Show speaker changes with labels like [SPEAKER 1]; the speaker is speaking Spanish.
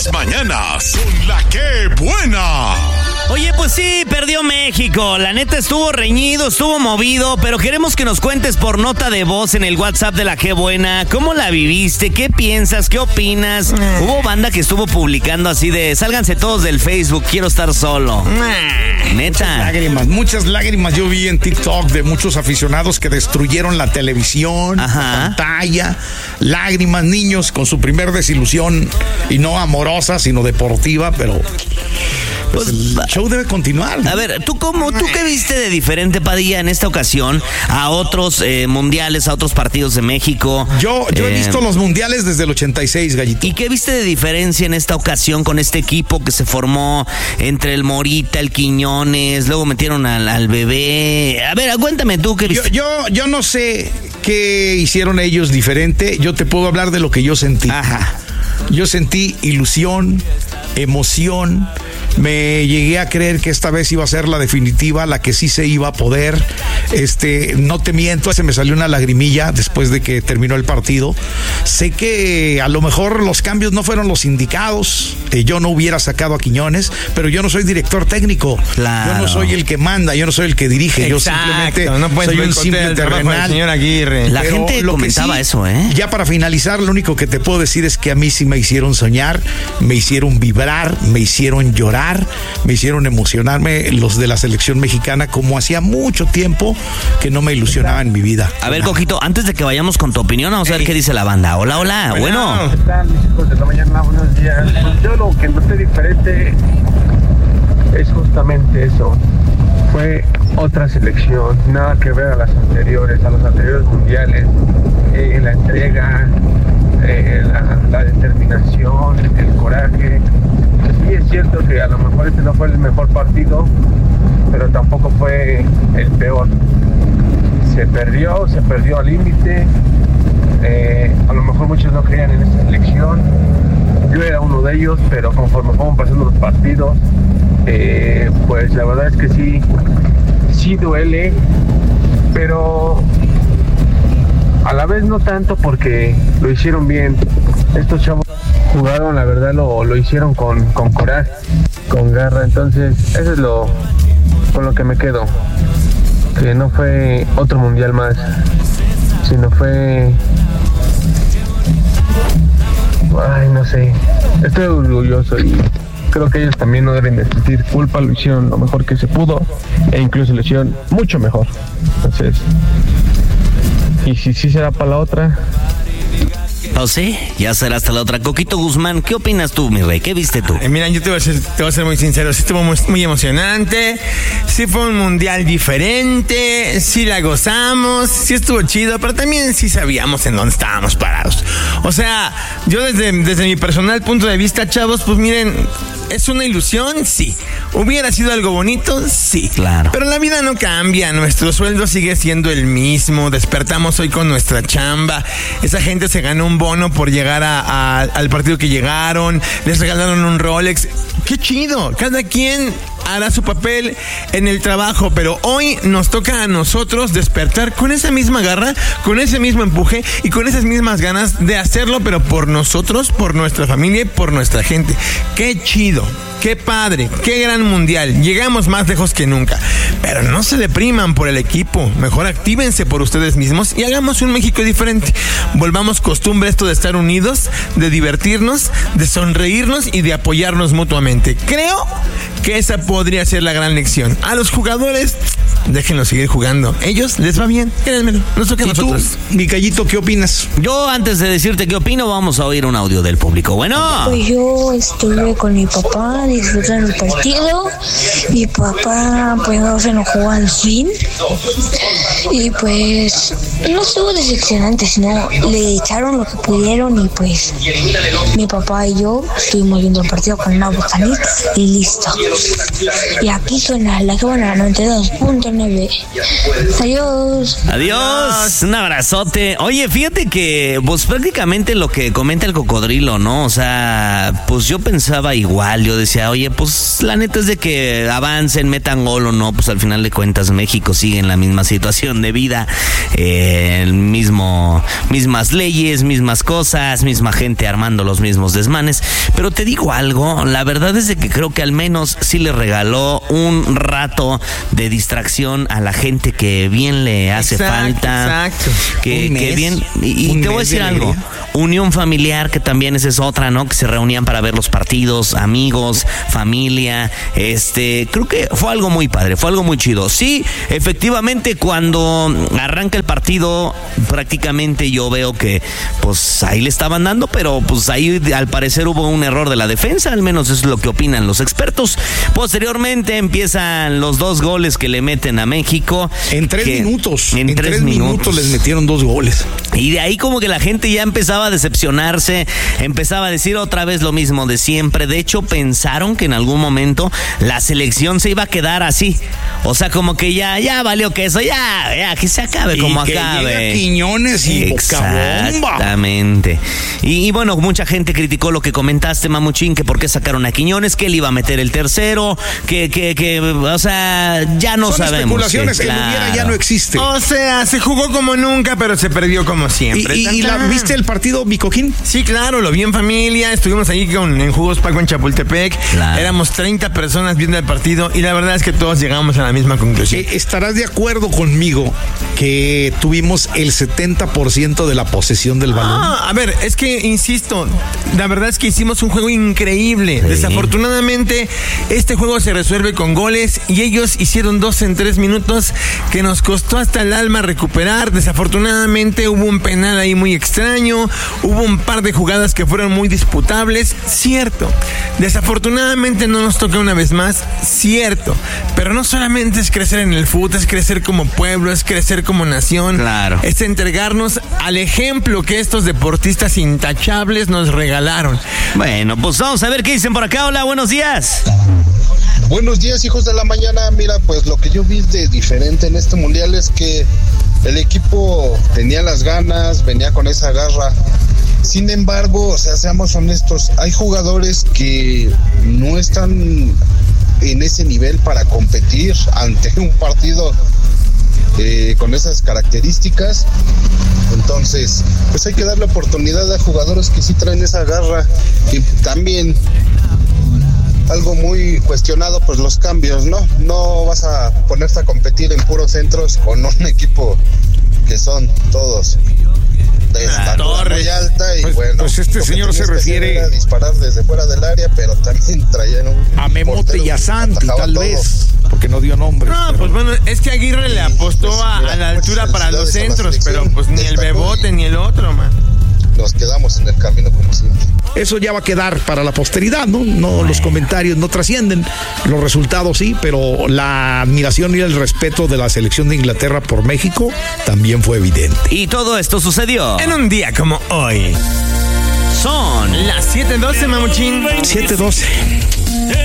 [SPEAKER 1] Mañanas son la que buena.
[SPEAKER 2] Oye, pues sí, perdió México. La neta estuvo reñido, estuvo movido, pero queremos que nos cuentes por nota de voz en el WhatsApp de la que buena. ¿Cómo la viviste? ¿Qué piensas? ¿Qué opinas? Hubo banda que estuvo publicando así de sálganse todos del Facebook, quiero estar solo. Neta.
[SPEAKER 3] Muchas lágrimas yo vi en TikTok de muchos aficionados que destruyeron la televisión, la pantalla, lágrimas, niños con su primer desilusión, y no amorosa, sino deportiva, pero pues el show debe continuar, ¿no?
[SPEAKER 2] A ver, ¿tú qué viste de diferente, Padilla, en esta ocasión a otros mundiales, a otros partidos de México?
[SPEAKER 3] Yo he visto los mundiales desde el 86, Gallito.
[SPEAKER 2] ¿Y qué viste de diferencia en esta ocasión con este equipo que se formó entre el Morita, el Quiñones, luego metieron al bebé? A ver, cuéntame tú qué viste.
[SPEAKER 3] Yo no sé qué hicieron ellos diferente. Yo te puedo hablar de lo que yo sentí.
[SPEAKER 2] Ajá.
[SPEAKER 3] Yo sentí ilusión, emoción. Me llegué a creer que esta vez iba a ser la definitiva, la que sí se iba a poder. No te miento, se me salió una lagrimilla después de que terminó el partido. Sé que a lo mejor los cambios no fueron los indicados. Yo no hubiera sacado a Quiñones, pero yo no soy director técnico.
[SPEAKER 2] Claro.
[SPEAKER 3] Yo no soy el que manda, yo no soy el que dirige.
[SPEAKER 4] Exacto,
[SPEAKER 3] yo simplemente
[SPEAKER 4] no
[SPEAKER 3] soy un simple terrenal.
[SPEAKER 4] Señor Aguirre.
[SPEAKER 2] La gente comentaba eso, ¿eh?
[SPEAKER 3] Ya para finalizar, lo único que te puedo decir es que a mí sí me hicieron soñar, me hicieron vibrar, me hicieron llorar, me hicieron emocionarme los de la selección mexicana, como hacía mucho tiempo que no me ilusionaba en mi vida.
[SPEAKER 2] A ver, Coquito, antes de que vayamos con tu opinión, vamos a ver qué dice la banda. Hola, bueno.
[SPEAKER 5] ¿Qué tal, mis hijos de la mañana? Buenos días. Pues yo lo que noté diferente es justamente eso. Fue otra selección, nada que ver a las anteriores, a los anteriores mundiales. La entrega, la determinación, el coraje. Sí, es cierto que a lo mejor este no fue el mejor partido, pero tampoco fue el peor. Se perdió al límite. A lo mejor muchos no creían en esta selección. Yo era uno de ellos, pero conforme fueron pasando los partidos, pues la verdad es que sí duele, pero a la vez no tanto porque lo hicieron bien. Estos chavos jugaron, la verdad lo hicieron con coraje, con garra. Entonces eso es con lo que me quedo, que no fue otro mundial más, sino fue, no sé, estoy orgulloso y creo que ellos también no deben de sentir culpa. Lo hicieron lo mejor que se pudo e incluso lo hicieron mucho mejor. Entonces, y si sí será para la otra.
[SPEAKER 2] ¿O sí? Ya será hasta la otra. Coquito Guzmán, ¿qué opinas tú, mi rey? ¿Qué viste tú?
[SPEAKER 4] Mira, yo te voy a ser muy sincero. Sí estuvo muy emocionante. Sí fue un mundial diferente. Sí la gozamos. Sí estuvo chido. Pero también sí sabíamos en dónde estábamos parados. O sea, yo desde mi personal punto de vista, chavos, pues miren, ¿es una ilusión? Sí. ¿Hubiera sido algo bonito? Sí.
[SPEAKER 2] Claro.
[SPEAKER 4] Pero la vida no cambia. Nuestro sueldo sigue siendo el mismo. Despertamos hoy con nuestra chamba. Esa gente se ganó un bono por llegar al partido que llegaron. Les regalaron un Rolex. ¡Qué chido! Cada quien hará su papel en el trabajo, pero hoy nos toca a nosotros despertar con esa misma garra, con ese mismo empuje y con esas mismas ganas de hacerlo, pero por nosotros, por nuestra familia y por nuestra gente. ¡Qué chido! ¡Qué padre! ¡Qué gran mundial! Llegamos más lejos que nunca. Pero no se depriman por el equipo. Mejor actívense por ustedes mismos y hagamos un México diferente. Volvamos costumbre esto de estar unidos, de divertirnos, de sonreírnos y de apoyarnos mutuamente. Creo que esa podría ser la gran lección. A los jugadores, déjenlos seguir jugando. Ellos les va bien, créanmelo. Nos toca a nosotros.
[SPEAKER 3] ¿Tú, mi Gallito, qué opinas?
[SPEAKER 2] Yo, antes de decirte qué opino, vamos a oír un audio del público. Bueno.
[SPEAKER 6] Pues yo estuve con mi papá disfrutando el partido. Mi papá pues no se enojó al fin. Y pues no estuvo decepcionante, sino le echaron lo que pudieron y pues mi papá y yo estuvimos viendo el partido con una botanita y listo. Y aquí suena la que buena 92.9. 100.9. Adiós.
[SPEAKER 2] Adiós, un abrazote. Oye, fíjate que pues prácticamente lo que comenta el cocodrilo, ¿no? O sea, pues yo pensaba igual, yo decía, oye, pues la neta es de que avancen, metan gol o no, pues al final de cuentas México sigue en la misma situación de vida, mismas leyes, mismas cosas, misma gente armando los mismos desmanes. Pero te digo algo, la verdad es de que creo que al menos sí le regaló un rato de distracción a la gente que bien le hace falta.
[SPEAKER 4] Exacto.
[SPEAKER 2] Que bien. Y te voy a decir algo. Unión familiar, que también esa es otra, ¿no? Que se reunían para ver los partidos, amigos, familia. Creo que fue algo muy padre, fue algo muy chido. Sí, efectivamente, cuando arranca el partido, prácticamente yo veo que pues ahí le estaban dando, pero pues ahí al parecer hubo un error de la defensa, al menos es lo que opinan los expertos. Posteriormente empiezan los 2 goles que le meten a México.
[SPEAKER 3] En 3 minutos.
[SPEAKER 2] En 3 minutos
[SPEAKER 3] les metieron 2 goles.
[SPEAKER 2] Y de ahí como que la gente ya empezaba a decepcionarse, empezaba a decir otra vez lo mismo de siempre. De hecho, pensaron que en algún momento la selección se iba a quedar así. O sea, como que ya valió que eso, ya que se acabe como
[SPEAKER 3] que
[SPEAKER 2] acabe.
[SPEAKER 3] Llega Quiñones y Bocabomba.
[SPEAKER 2] Exactamente. Y bueno, mucha gente criticó lo que comentaste, Mamuchín, que por qué sacaron a Quiñones, que él iba a meter el tercero, que o sea, ya no
[SPEAKER 3] Son
[SPEAKER 2] sabemos.
[SPEAKER 3] Especulaciones, el hubiera ya no existe.
[SPEAKER 4] O sea, se jugó como nunca, pero se perdió como siempre.
[SPEAKER 3] ¿Viste el partido, mi Cojín?
[SPEAKER 4] Sí, claro, lo vi en familia. Estuvimos ahí en Jugos Paco en Chapultepec.
[SPEAKER 2] Claro.
[SPEAKER 4] Éramos 30 personas viendo el partido y la verdad es que todos llegamos a la misma conclusión.
[SPEAKER 3] ¿Estarás de acuerdo conmigo que tuvimos el 70% de la posesión del balón?
[SPEAKER 4] A ver, es que, insisto, la verdad es que hicimos un juego increíble.
[SPEAKER 2] Sí.
[SPEAKER 4] Desafortunadamente, este juego se resuelve con goles y ellos hicieron 2 en 3 minutos que nos costó hasta el alma recuperar. Desafortunadamente hubo un penal ahí muy extraño, hubo un par de jugadas que fueron muy disputables, cierto. Desafortunadamente no nos toca una vez más, cierto. Pero no solamente es crecer en el fútbol, es crecer como pueblo, es crecer como nación.
[SPEAKER 2] Claro.
[SPEAKER 4] Es entregarnos al ejemplo que estos deportistas intachables nos regalaron.
[SPEAKER 2] Bueno, pues vamos a ver qué dicen por acá. Hola, buenos días.
[SPEAKER 7] Buenos días, hijos de la mañana. Mira, pues lo que yo vi de diferente en este mundial es que el equipo tenía las ganas, venía con esa garra. Sin embargo, o sea, seamos honestos, hay jugadores que no están en ese nivel para competir ante un partido con esas características. Entonces, pues hay que darle oportunidad a jugadores que sí traen esa garra. Y también algo muy cuestionado, pues los cambios, ¿no? No vas a ponerte a competir en puros centros con un equipo que son todos de estatura muy alta y
[SPEAKER 3] pues este señor se refiere
[SPEAKER 7] a disparar desde fuera del área, pero también traían
[SPEAKER 3] a Memote y a Santi, tal vez, porque no dio nombre.
[SPEAKER 4] No, pues bueno, es que Aguirre le apostó a la altura para los centros, pero pues ni el Bebote ni el otro, man.
[SPEAKER 7] Nos quedamos en el camino como siempre.
[SPEAKER 3] Eso ya va a quedar para la posteridad, ¿no? No, los comentarios no trascienden, los resultados sí, pero la admiración y el respeto de la selección de Inglaterra por México también fue evidente.
[SPEAKER 2] Y todo esto sucedió
[SPEAKER 4] en un día como hoy.
[SPEAKER 2] Son
[SPEAKER 4] las 7:12, Mamuchín.
[SPEAKER 3] 7:12.